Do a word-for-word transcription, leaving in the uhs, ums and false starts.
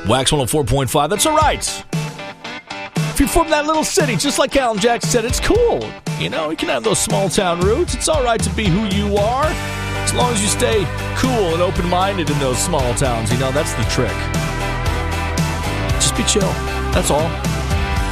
Wax one oh four point five, that's all right. If you're from that little city, just like Alan Jackson said, it's cool. You know, you can have those small town roots. It's all right to be who you are, as long as you stay cool and open-minded in those small towns. You know, that's the trick. Just be chill. That's all.